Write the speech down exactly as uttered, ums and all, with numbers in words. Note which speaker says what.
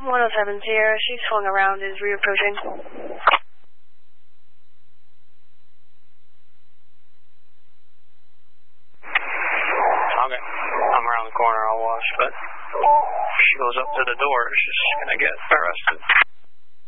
Speaker 1: one oh seven Sierra, she's swung around, is reapproaching.
Speaker 2: Okay, I'm around the corner, I'll watch, but if she goes up to the door, she's gonna get arrested.